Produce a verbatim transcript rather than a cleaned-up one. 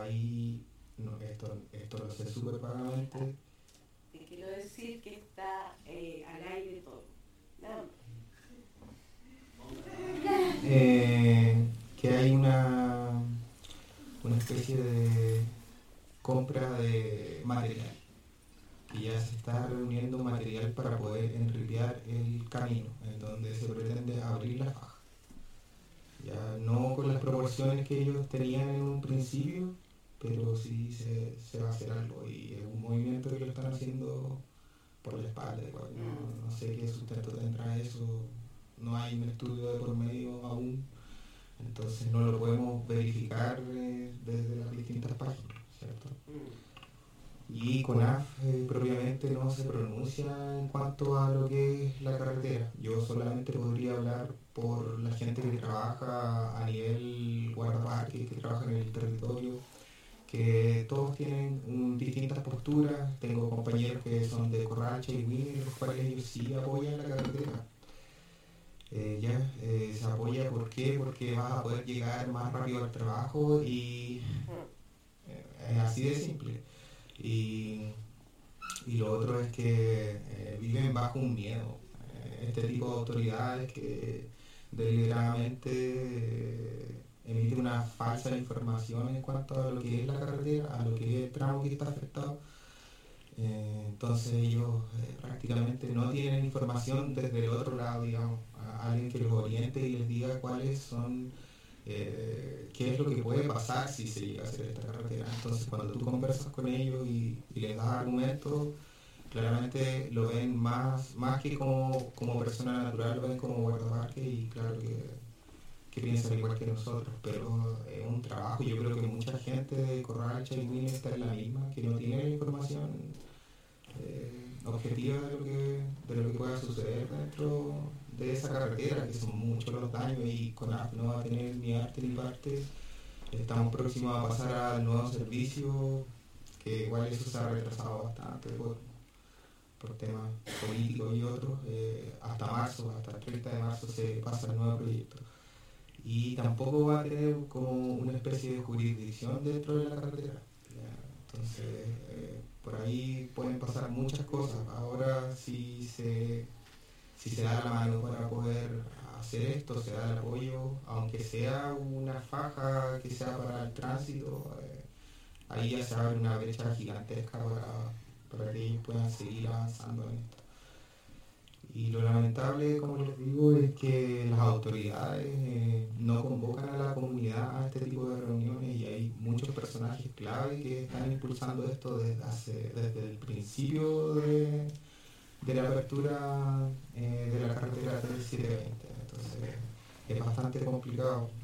ahí, no, esto, esto lo sé súper vagamente. Te quiero decir que está eh, al aire todo. Nada más. Eh, que hay una, una especie de compra de material, que ya se está reuniendo material para poder enripear el camino, en donde se pretende abrir la faja. Ya no con las proporciones que ellos tenían en un principio, pero sí se, se va a hacer algo y es un movimiento que lo están haciendo por la espalda, igual, no, no sé qué sustento tendrá eso, no hay un estudio de por medio aún, entonces no lo podemos verificar eh, desde las distintas páginas, ¿cierto? Y CONAF eh, propiamente no se pronuncia en cuanto a lo que es la carretera. Yo solamente podría hablar por la gente que trabaja a nivel guardaparques, que trabaja en el territorio, que todos tienen un, distintas posturas. Tengo compañeros que son de Corralcha y Winner, los cuales ellos sí apoyan la carretera. Eh, ya eh, se apoya, ¿por qué? Porque vas a poder llegar más rápido al trabajo y eh, es así de simple. Y, y lo otro es que eh, viven bajo un miedo. Eh, este tipo de autoridades que deliberadamente eh, emiten una falsa información en cuanto a lo que es la carretera, a lo que es el tramo que está afectado. Eh, entonces ellos eh, prácticamente no tienen información desde el otro lado, digamos, a alguien que los oriente y les diga cuáles son, eh, qué es lo que puede pasar si se llega a hacer esta carretera. Entonces cuando tú conversas con ellos y, y les das argumentos, claramente lo ven más, más que como, como persona natural, lo ven como guardaparque y claro que, que piensan igual que nosotros, pero es un trabajo. Yo creo que mucha gente de Corralcha y Winner está en la misma, que no tiene la información eh, objetiva de lo, que, de lo que pueda suceder dentro de esa carretera, que son muchos los daños y CONAF no va a tener ni arte ni parte. Estamos próximos a pasar al nuevo servicio, que igual eso se ha retrasado bastante por, por temas políticos y otros. Eh, hasta marzo, hasta el treinta de marzo se pasa el nuevo proyecto. Y tampoco va a tener como una especie de jurisdicción dentro de la carretera. ¿Ya? Entonces, eh, por ahí pueden pasar muchas cosas. Ahora, si se, si se da la mano para poder hacer esto, se da el apoyo, aunque sea una faja que sea para el tránsito, eh, ahí ya se abre una brecha gigantesca para, para que ellos puedan seguir avanzando en esto. Y lo lamentable, como les digo, es que las autoridades eh, no convocan a la comunidad a este tipo de reuniones y hay muchos personajes clave que están impulsando esto desde, hace, desde el principio de, de la apertura eh, de la carretera treinta y siete veinte. Entonces es bastante complicado.